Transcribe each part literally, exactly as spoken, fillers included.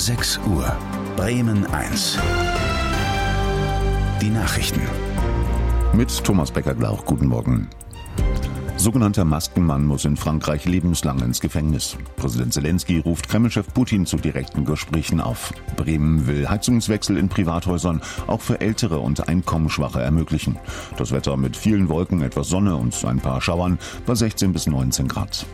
sechs Uhr. Bremen eins. Die Nachrichten. Mit Thomas Becker-Glauch. Guten Morgen. Sogenannter Maskenmann muss in Frankreich lebenslang ins Gefängnis. Präsident Zelensky ruft Kreml-Chef Putin zu direkten Gesprächen auf. Bremen will Heizungswechsel in Privathäusern auch für Ältere und Einkommensschwache ermöglichen. Das Wetter mit vielen Wolken, etwas Sonne und ein paar Schauern bei sechzehn bis neunzehn Grad.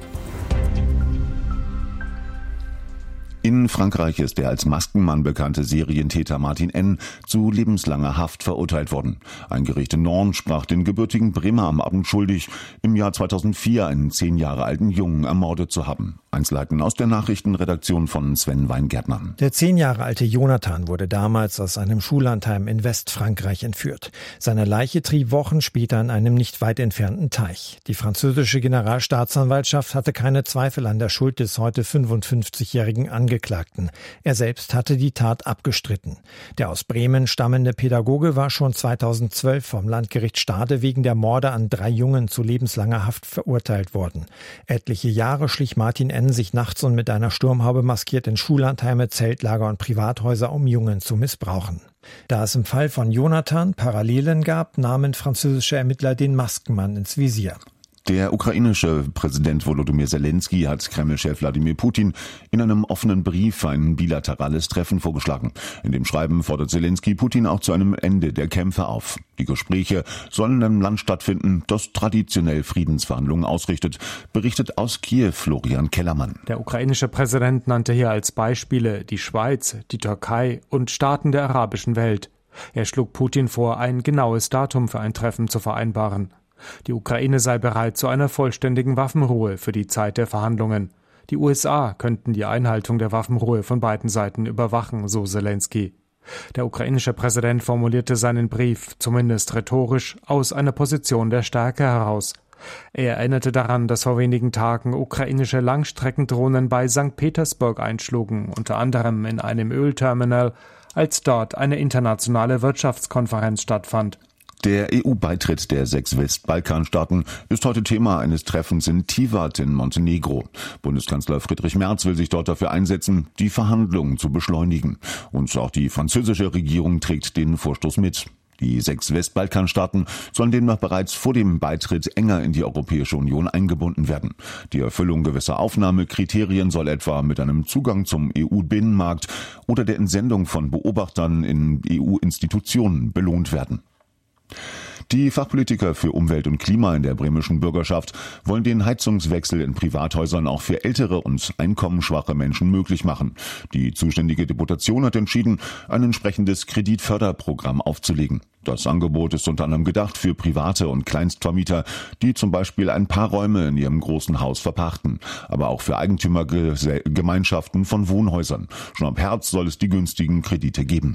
In Frankreich ist der als Maskenmann bekannte Serientäter Martin N. zu lebenslanger Haft verurteilt worden. Ein Gericht in Nantes sprach den gebürtigen Bremer am Abend schuldig, im Jahr zweitausendvier einen zehn Jahre alten Jungen ermordet zu haben. Einzelheiten aus der Nachrichtenredaktion von Sven Weingärtner. Der zehn Jahre alte Jonathan wurde damals aus einem Schullandheim in Westfrankreich entführt. Seine Leiche trieb Wochen später in einem nicht weit entfernten Teich. Die französische Generalstaatsanwaltschaft hatte keine Zweifel an der Schuld des heute fünfundfünfzigjährigen Angeklagten. Er selbst hatte die Tat abgestritten. Der aus Bremen stammende Pädagoge war schon zweitausendzwölf vom Landgericht Stade wegen der Morde an drei Jungen zu lebenslanger Haft verurteilt worden. Etliche Jahre schlich Martin N. sich nachts und mit einer Sturmhaube maskiert in Schullandheime, Zeltlager und Privathäuser, um Jungen zu missbrauchen. Da es im Fall von Jonathan Parallelen gab, nahmen französische Ermittler den Maskenmann ins Visier. Der ukrainische Präsident Volodymyr Zelensky hat Kreml-Chef Wladimir Putin in einem offenen Brief ein bilaterales Treffen vorgeschlagen. In dem Schreiben fordert Zelensky Putin auch zu einem Ende der Kämpfe auf. Die Gespräche sollen in einem Land stattfinden, das traditionell Friedensverhandlungen ausrichtet, berichtet aus Kiew Florian Kellermann. Der ukrainische Präsident nannte hier als Beispiele die Schweiz, die Türkei und Staaten der arabischen Welt. Er schlug Putin vor, ein genaues Datum für ein Treffen zu vereinbaren. Die Ukraine sei bereit zu einer vollständigen Waffenruhe für die Zeit der Verhandlungen. Die U S A könnten die Einhaltung der Waffenruhe von beiden Seiten überwachen, so Zelensky. Der ukrainische Präsident formulierte seinen Brief, zumindest rhetorisch, aus einer Position der Stärke heraus. Er erinnerte daran, dass vor wenigen Tagen ukrainische Langstreckendrohnen bei Sankt Petersburg einschlugen, unter anderem in einem Ölterminal, als dort eine internationale Wirtschaftskonferenz stattfand. Der E U-Beitritt der sechs Westbalkanstaaten ist heute Thema eines Treffens in Tivat in Montenegro. Bundeskanzler Friedrich Merz will sich dort dafür einsetzen, die Verhandlungen zu beschleunigen. Und auch die französische Regierung trägt den Vorstoß mit. Die sechs Westbalkanstaaten sollen demnach bereits vor dem Beitritt enger in die Europäische Union eingebunden werden. Die Erfüllung gewisser Aufnahmekriterien soll etwa mit einem Zugang zum E U-Binnenmarkt oder der Entsendung von Beobachtern in E U-Institutionen belohnt werden. Die Fachpolitiker für Umwelt und Klima in der bremischen Bürgerschaft wollen den Heizungswechsel in Privathäusern auch für ältere und einkommensschwache Menschen möglich machen. Die zuständige Deputation hat entschieden, ein entsprechendes Kreditförderprogramm aufzulegen. Das Angebot ist unter anderem gedacht für Private und Kleinstvermieter, die zum Beispiel ein paar Räume in ihrem großen Haus verpachten, aber auch für Eigentümergemeinschaften von Wohnhäusern. Schon ab Herbst soll es die günstigen Kredite geben.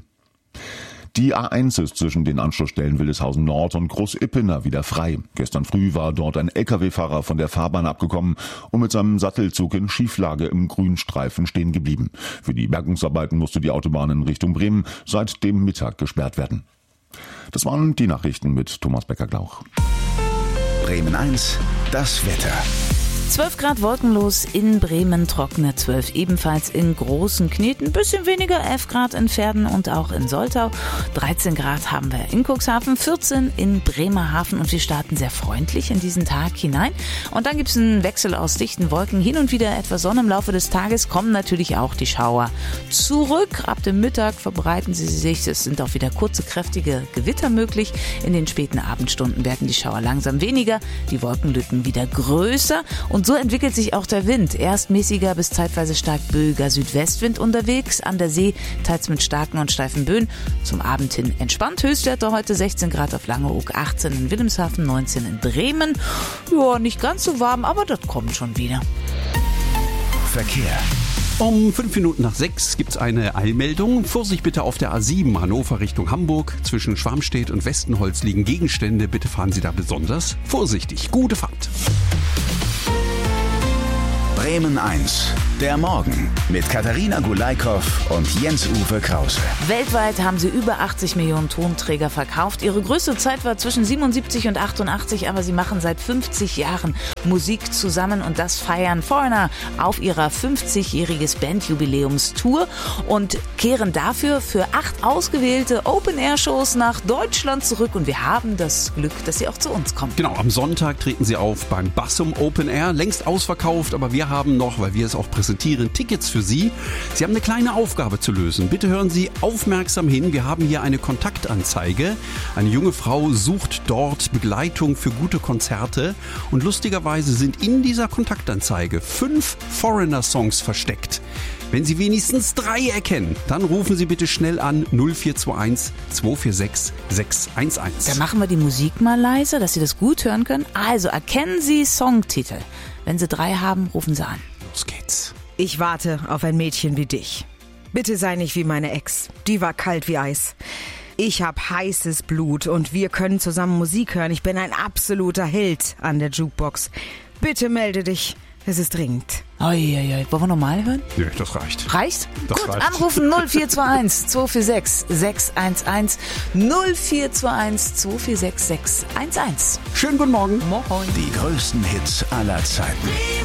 Die A eins ist zwischen den Anschlussstellen Wildeshausen Nord und Groß-Ippener wieder frei. Gestern früh war dort ein L K W-Fahrer von der Fahrbahn abgekommen und mit seinem Sattelzug in Schieflage im Grünstreifen stehen geblieben. Für die Bergungsarbeiten musste die Autobahn in Richtung Bremen seit dem Mittag gesperrt werden. Das waren die Nachrichten mit Thomas Becker-Glauch. Bremen eins, das Wetter. zwölf Grad wolkenlos, in Bremen trockene zwölf, ebenfalls in Großen Kneten, bisschen weniger, elf Grad in Verden und auch in Soltau. dreizehn Grad haben wir in Cuxhaven, vierzehn in Bremerhaven und wir starten sehr freundlich in diesen Tag hinein. Und dann gibt es einen Wechsel aus dichten Wolken, hin und wieder etwas Sonne im Laufe des Tages, kommen natürlich auch die Schauer zurück. Ab dem Mittag verbreiten sie sich, es sind auch wieder kurze, kräftige Gewitter möglich. In den späten Abendstunden werden die Schauer langsam weniger, die Wolkenlücken wieder größer. Und so entwickelt sich auch der Wind. Erst mäßiger bis zeitweise stark böiger Südwestwind unterwegs. An der See teils mit starken und steifen Böen. Zum Abend hin entspannt. Höchstwerte heute sechzehn Grad auf Langeoog, achtzehn in Wilhelmshaven, neunzehn in Bremen. Ja, nicht ganz so warm, aber das kommt schon wieder. Verkehr. Um fünf Minuten nach sechs gibt's eine Eilmeldung. Vorsicht bitte auf der A sieben Hannover Richtung Hamburg. Zwischen Schwarmstedt und Westenholz liegen Gegenstände. Bitte fahren Sie da besonders vorsichtig. Gute Fahrt. Bremen eins. Der Morgen mit Katharina Gulaikow und Jens-Uwe Krause. Weltweit haben sie über achtzig Millionen Tonträger verkauft. Ihre größte Zeit war zwischen siebenundsiebzig und achtundachtzig, aber sie machen seit fünfzig Jahren Musik zusammen und das feiern Foreigner auf ihrer fünfzigjähriges Bandjubiläumstour und kehren dafür für acht ausgewählte Open-Air-Shows nach Deutschland zurück und wir haben das Glück, dass sie auch zu uns kommen. Genau, am Sonntag treten sie auf beim Bassum Open Air, längst ausverkauft, aber wir haben noch, weil wir es auch präsentieren, Tickets für Sie. Sie haben eine kleine Aufgabe zu lösen. Bitte hören Sie aufmerksam hin. Wir haben hier eine Kontaktanzeige. Eine junge Frau sucht dort Begleitung für gute Konzerte und lustigerweise sind in dieser Kontaktanzeige fünf Foreigner-Songs versteckt. Wenn Sie wenigstens drei erkennen, dann rufen Sie bitte schnell an null vier zwei eins zwei vier sechs sechs eins eins. Dann machen wir die Musik mal leise, dass Sie das gut hören können. Also erkennen Sie Songtitel. Wenn Sie drei haben, rufen Sie an. Los geht's. Ich warte auf ein Mädchen wie dich. Bitte sei nicht wie meine Ex. Die war kalt wie Eis. Ich hab heißes Blut und wir können zusammen Musik hören. Ich bin ein absoluter Held an der Jukebox. Bitte melde dich. Es ist dringend. Uiuiui. Wollen wir nochmal hören? Nee, das reicht. Reicht? Das Gut, reicht. anrufen null vier zwei eins zwei vier sechs sechs eins eins. null vier zwei eins zwei vier sechs sechs eins eins. Schönen guten Morgen. Moin. Die größten Hits aller Zeiten.